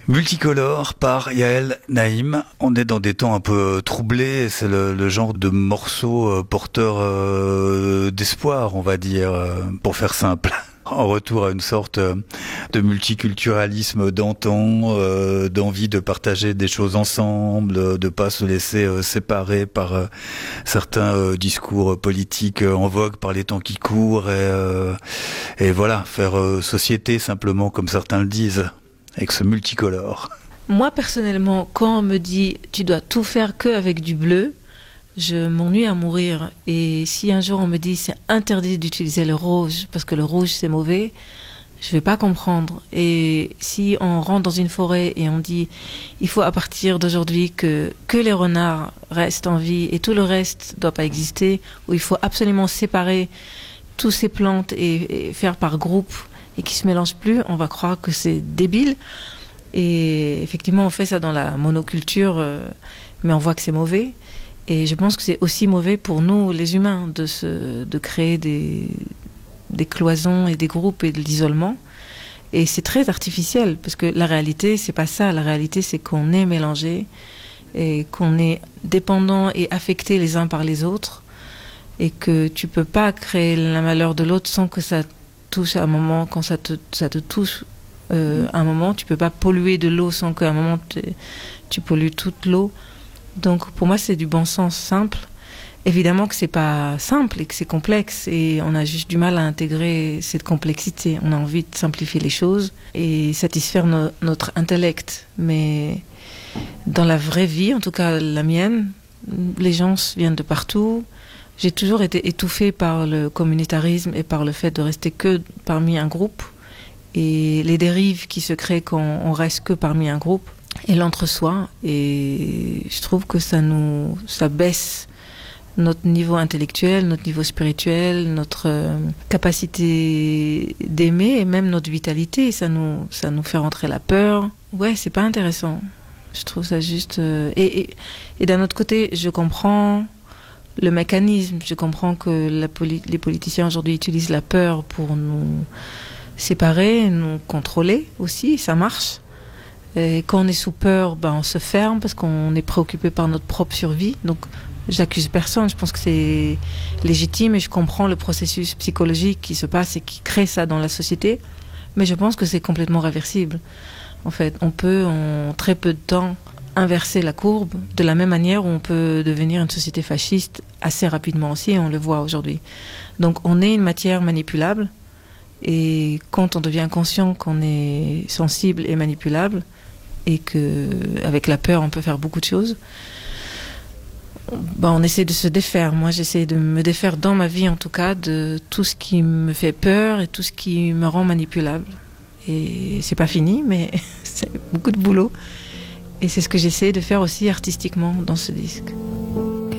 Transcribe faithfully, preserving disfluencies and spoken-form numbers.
Multicolore par Yael Naïm. On est dans des temps un peu troublés. C'est le, le genre de morceau euh, porteur euh, d'espoir, on va dire, euh, pour faire simple. En retour à une sorte de multiculturalisme d'antan, euh, d'envie de partager des choses ensemble, de pas se laisser euh, séparer par euh, certains euh, discours politiques euh, en vogue par les temps qui courent, et, euh, et voilà, faire euh, société simplement comme certains le disent, avec ce multicolore. Moi personnellement, quand on me dit tu dois tout faire qu'avec du bleu, je m'ennuie à mourir. Et si un jour on me dit c'est interdit d'utiliser le rouge parce que le rouge c'est mauvais, je vais pas comprendre. Et si on rentre dans une forêt et on dit il faut à partir d'aujourd'hui que que les renards restent en vie et tout le reste doit pas exister, ou il faut absolument séparer toutes ces plantes et, et faire par groupe et qui se mélangent plus, on va croire que c'est débile. Et effectivement on fait ça dans la monoculture, euh, mais on voit que c'est mauvais. Et je pense que c'est aussi mauvais pour nous, les humains, de, se, de créer des, des cloisons et des groupes et de l'isolement. Et c'est très artificiel, parce que la réalité, c'est pas ça. La réalité, c'est qu'on est mélangés et qu'on est dépendants et affectés les uns par les autres, et que tu peux pas créer le malheur de l'autre sans que ça touche à un moment, quand ça te, ça te touche euh, à un moment. Tu peux pas polluer de l'eau sans qu'à un moment tu pollues toute l'eau. Donc pour moi c'est du bon sens simple. Évidemment que c'est pas simple et que c'est complexe, et on a juste du mal à intégrer cette complexité. On a envie de simplifier les choses et satisfaire no- notre intellect. Mais dans la vraie vie, en tout cas la mienne, les gens viennent de partout. J'ai toujours été étouffée par le communautarisme et par le fait de rester que parmi un groupe, et les dérives qui se créent quand on reste que parmi un groupe. Et l'entre-soi, et je trouve que ça nous, ça baisse notre niveau intellectuel, notre niveau spirituel, notre euh, capacité d'aimer et même notre vitalité. Ça nous, ça nous fait rentrer la peur. Ouais, c'est pas intéressant. Je trouve ça juste. Euh, et, et, et d'un autre côté, je comprends le mécanisme. Je comprends que la poli- les politiciens aujourd'hui utilisent la peur pour nous séparer, nous contrôler aussi. Ça marche. Et quand on est sous peur, ben on se ferme parce qu'on est préoccupé par notre propre survie. Donc, j'accuse personne. Je pense que c'est légitime et je comprends le processus psychologique qui se passe et qui crée ça dans la société. Mais je pense que c'est complètement réversible. En fait, on peut en très peu de temps inverser la courbe, de la même manière où on peut devenir une société fasciste assez rapidement aussi, et on le voit aujourd'hui. Donc, on est une matière manipulable, et quand on devient conscient qu'on est sensible et manipulable, et que avec la peur on peut faire beaucoup de choses, ben on essaie de se défaire. Moi j'essaie de me défaire dans ma vie en tout cas de tout ce qui me fait peur et tout ce qui me rend manipulable. Et c'est pas fini, mais c'est beaucoup de boulot, et c'est ce que j'essaie de faire aussi artistiquement dans ce disque.